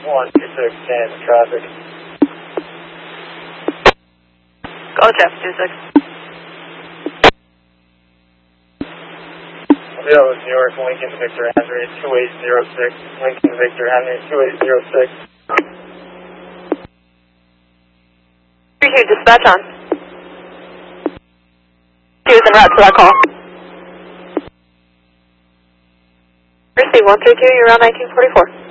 126 traffic. Go Jeff, 26. That was New York, Lincoln Victor Henry 2806. Lincoln Victor Henry 2806. Appreciate dispatch on. She was en route to that call. Receive 132, you're around 1944.